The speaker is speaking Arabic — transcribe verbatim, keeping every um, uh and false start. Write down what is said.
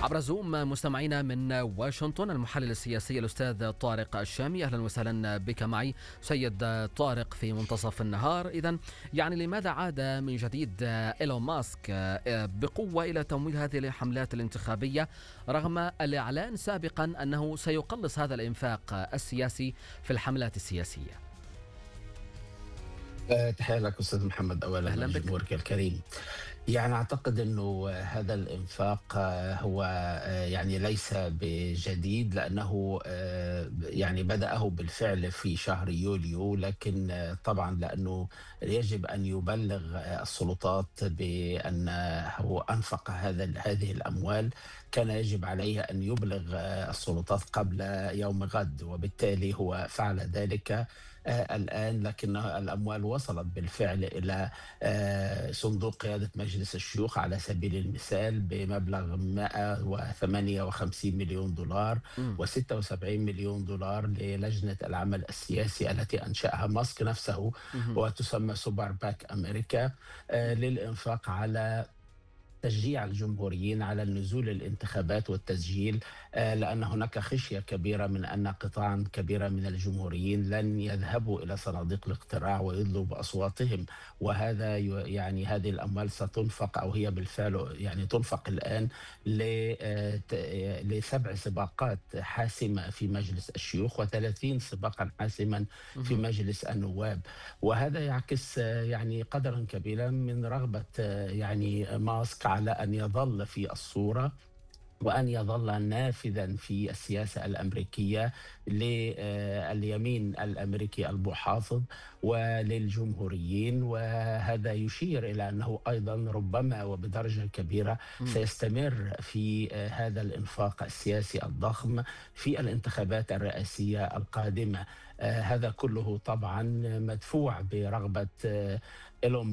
عبر زوم مستمعينا من واشنطن المحلل السياسي الأستاذ طارق الشامي. أهلا وسهلا بك معي سيد طارق في منتصف النهار. إذن يعني لماذا عاد من جديد إيلون ماسك بقوة إلى تمويل هذه الحملات الانتخابية رغم الإعلان سابقا أنه سيقلص هذا الإنفاق السياسي في الحملات السياسية؟ تحية لك أستاذ محمد أولا ولجمهورك الكريم. يعني أعتقد أنه هذا الإنفاق هو يعني ليس بجديد، لأنه يعني بدأه بالفعل في شهر يوليو، لكن طبعا لأنه يجب أن يبلغ السلطات بأنه أنفق هذا هذه الأموال، كان يجب عليه أن يبلغ السلطات قبل يوم غد، وبالتالي هو فعل ذلك الآن. لكن الأموال وصلت بالفعل إلى صندوق قيادة مجلس الشيوخ على سبيل المثال بمبلغ مئة وثمانية وخمسين مليون دولار وستة وسبعين مليون دولار للجنة العمل السياسي التي أنشأها ماسك نفسه وتسمى سوبر باك أمريكا للإنفاق على تشجيع الجمهوريين على النزول الانتخابات والتسجيل، لأن هناك خشية كبيرة من أن قطاعا كبيرة من الجمهوريين لن يذهبوا إلى صناديق الاقتراع ويدلوا بأصواتهم. وهذا يعني هذه الأموال ستنفق أو هي بالفعل يعني تنفق الآن لسبع سباقات حاسمة في مجلس الشيوخ وثلاثين سباقا حاسما في مجلس النواب. وهذا يعكس يعني قدرا كبيرا من رغبة يعني ماسك على أن يظل في الصورة وأن يظل نافذا في السياسة الأمريكية لليمين الأمريكي المحافظ وللجمهوريين. وهذا يشير إلى أنه أيضا ربما وبدرجة كبيرة سيستمر في هذا الإنفاق السياسي الضخم في الانتخابات الرئاسية القادمة. هذا كله طبعا مدفوع برغبة إيلون